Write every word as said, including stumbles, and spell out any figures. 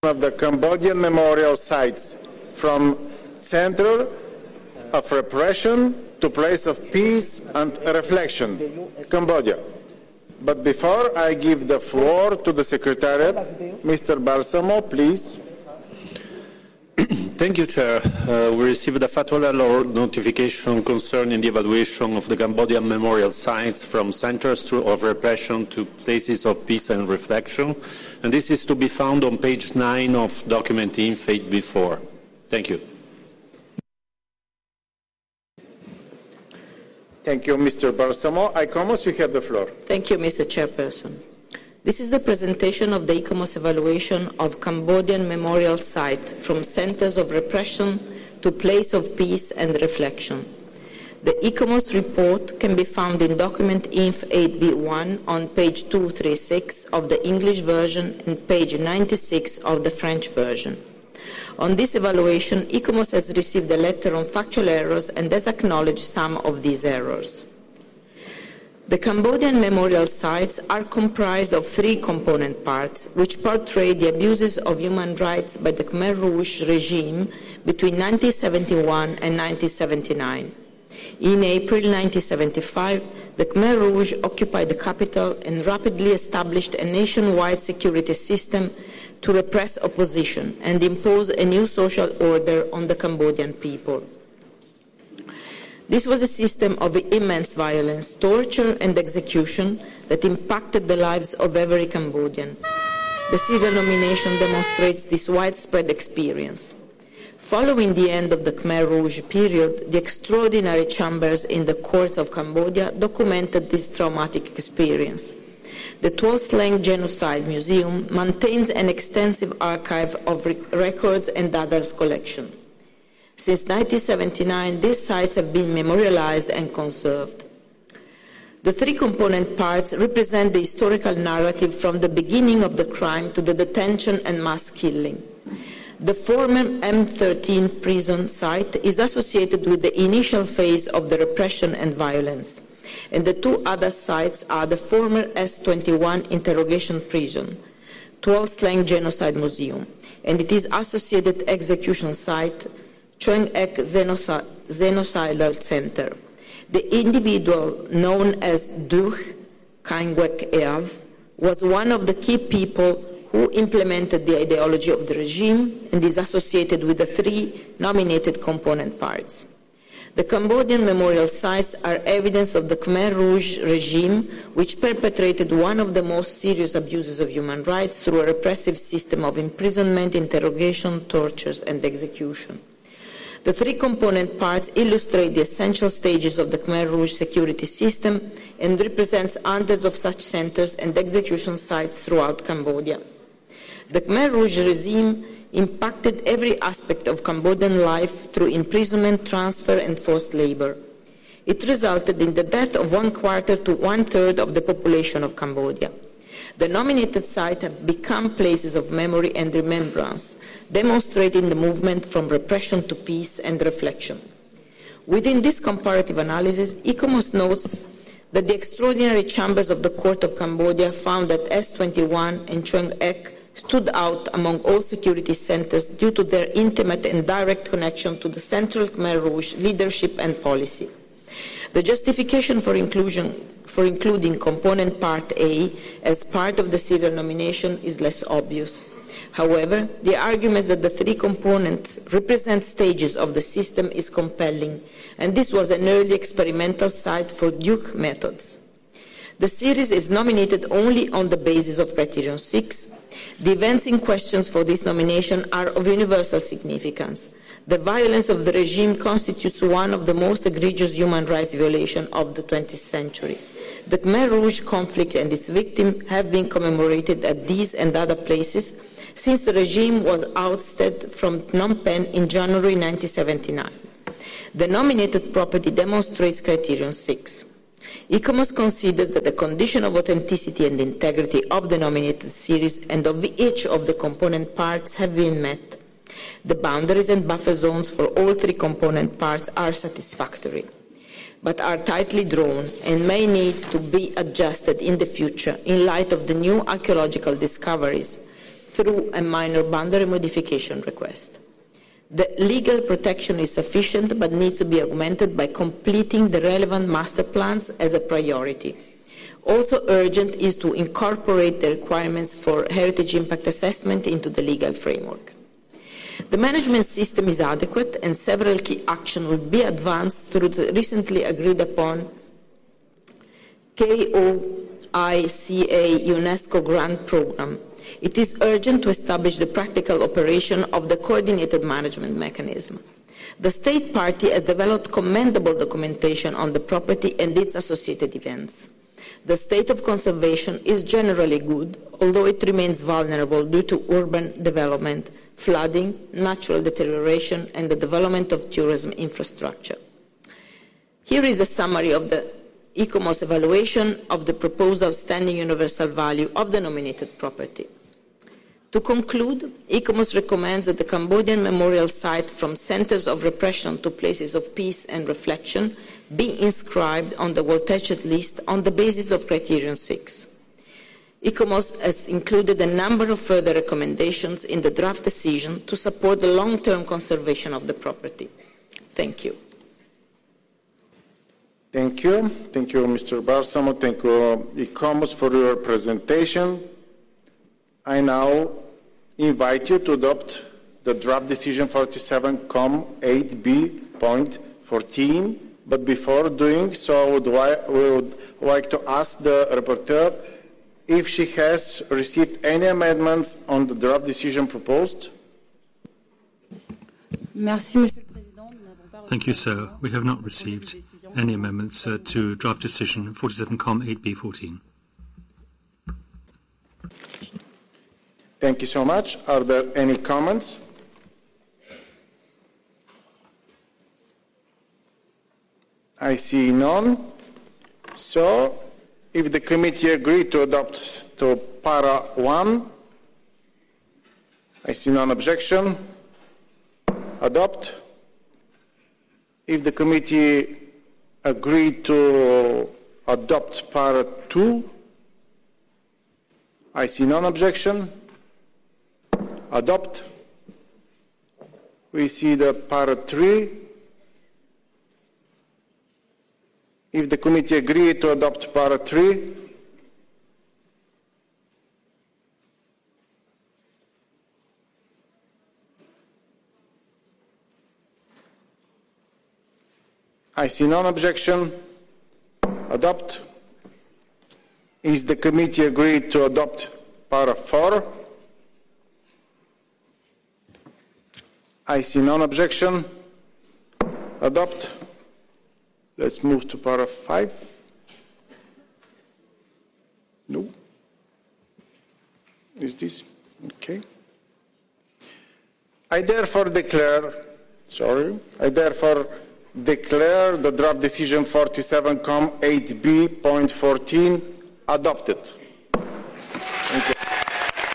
of the Cambodian memorial sites from center of repression to place of peace and reflection, Cambodia. But before I give the floor to the Secretariat, Mister Balsamo, please. Thank you, Chair. Uh, we received a fatwa law notification concerning the evaluation of the Cambodian memorial sites from centers of repression to places of peace and reflection, and this is to be found on page nine of document I N F eight B four. Thank you. Thank you, Mister Balsamo. ICOMOS, you have the floor. Thank you, Mister Chairperson. This is the presentation of the ICOMOS evaluation of Cambodian memorial site from centers of repression to place of peace and reflection. The ICOMOS report can be found in document I N F eight B one on page two thirty-six of the English version and page ninety-six of the French version. On this evaluation, ICOMOS has received a letter on factual errors and has acknowledged some of these errors. The Cambodian memorial sites are comprised of three component parts, which portray the abuses of human rights by the Khmer Rouge regime between nineteen seventy-one and nineteen seventy-nine. In April nineteen seventy-five, the Khmer Rouge occupied the capital and rapidly established a nationwide security system to repress opposition and impose a new social order on the Cambodian people. This was a system of immense violence, torture, and execution that impacted the lives of every Cambodian. The serial nomination demonstrates this widespread experience. Following the end of the Khmer Rouge period, the extraordinary chambers in the courts of Cambodia documented this traumatic experience. The Tuol Sleng Genocide Museum maintains an extensive archive of records and others collection. Since nineteen seventy-nine, these sites have been memorialized and conserved. The three component parts represent the historical narrative from the beginning of the crime to the detention and mass killing. The former M thirteen prison site is associated with the initial phase of the repression and violence, and the two other sites are the former S twenty-one interrogation prison, Tuol Sleng Genocide Museum, and it is associated execution site, Choeng Ek Genocidal Center. The individual known as Duch Kaingwek Eav was one of the key people who implemented the ideology of the regime and is associated with the three nominated component parts. The Cambodian memorial sites are evidence of the Khmer Rouge regime, which perpetrated one of the most serious abuses of human rights through a repressive system of imprisonment, interrogation, tortures, and execution. The three component parts illustrate the essential stages of the Khmer Rouge security system and represents hundreds of such centers and execution sites throughout Cambodia. The Khmer Rouge regime impacted every aspect of Cambodian life through imprisonment, transfer, and forced labor. It resulted in the death of one quarter to one third of the population of Cambodia. The nominated sites have become places of memory and remembrance, demonstrating the movement from repression to peace and reflection. Within this comparative analysis, ICOMOS notes that the extraordinary chambers of the Court of Cambodia found that S twenty-one and Choeng Ek stood out among all security centers due to their intimate and direct connection to the Central Khmer Rouge leadership and policy. The justification for inclusion for including component part A as part of the serial nomination is less obvious. However, the argument that the three components represent stages of the system is compelling, and this was an early experimental site for Duke methods. The series is nominated only on the basis of criterion six. The events in question for this nomination are of universal significance. The violence of the regime constitutes one of the most egregious human rights violations of the twentieth century. The Khmer Rouge conflict and its victims have been commemorated at these and other places since the regime was ousted from Phnom Penh in January nineteen seventy-nine. The nominated property demonstrates criterion six. ICOMOS considers that the condition of authenticity and integrity of the nominated series and of each of the component parts have been met. The boundaries and buffer zones for all three component parts are satisfactory, but are tightly drawn and may need to be adjusted in the future in light of the new archaeological discoveries, through a minor boundary modification request. The legal protection is sufficient but needs to be augmented by completing the relevant master plans as a priority. Also urgent is to incorporate the requirements for heritage impact assessment into the legal framework. The management system is adequate and several key actions will be advanced through the recently agreed upon K O I C A UNESCO grant program. It is urgent to establish the practical operation of the coordinated management mechanism. The state party has developed commendable documentation on the property and its associated events. The state of conservation is generally good, although it remains vulnerable due to urban development, flooding, natural deterioration, and the development of tourism infrastructure. Here is a summary of the ICOMOS evaluation of the proposed outstanding universal value of the nominated property. To conclude, ICOMOS recommends that the Cambodian memorial site from centers of repression to places of peace and reflection be inscribed on the well-tested list on the basis of criterion six. ICOMOS has included a number of further recommendations in the draft decision to support the long-term conservation of the property. Thank you. Thank you. Thank you, Mister Balsamo. Thank you, ICOMOS, for your presentation. I now invite you to adopt the draft decision forty-seven com eight B point fourteen. But before doing so, I would, we would like to ask the rapporteur if she has received any amendments on the draft decision proposed. Thank you, sir. We have not received any amendments uh, to draft decision forty-seven com eight B fourteen. Thank you so much. Are there any comments? I see none. So, if the committee agreed to adopt to para one, I see none objection. Adopt. If the committee agreed to adopt para two, I see none objection. Adopt. We see the para three. If the committee agreed to adopt para three, I see none objection. Adopt. Is the committee agreed to adopt para four? I see none objection. Adopt. Let's move to para five. No. Is this? Okay. I therefore declare, sorry, I therefore declare the draft decision forty-seven com eight B point fourteen adopted.